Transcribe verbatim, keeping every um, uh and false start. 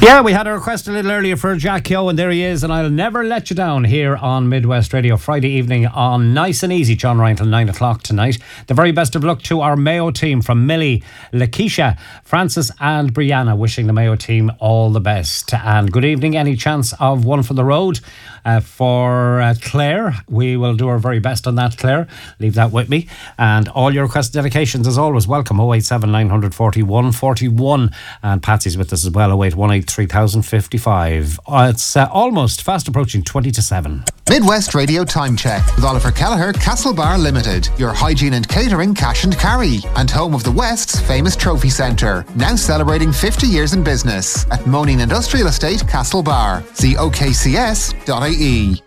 Yeah, we had a request a little earlier for Jack Keogh, and there he is, and I'll never let you down here on Midwest Radio, Friday evening on Nice and Easy. John Ryan till nine o'clock tonight. The very best of luck to our Mayo team, from Millie, Lakeisha, Francis and Brianna, wishing the Mayo team all the best. And good evening. Any chance of one for the road uh, for uh, Claire? We will do our very best on that, Claire. Leave that with me. And all your request dedications, as always, welcome. oh eight seven nine four one four one. And Patsy's with us as well, oh eight one eight three thousand fifty-five. Uh, it's uh, almost fast approaching twenty to seven. Midwest Radio Time Check with Oliver Kelleher, Castlebar Limited, your hygiene and catering cash and carry, and home of the West's famous trophy centre, now celebrating fifty years in business at Moaning Industrial Estate, Castlebar. See O K C S dot I E.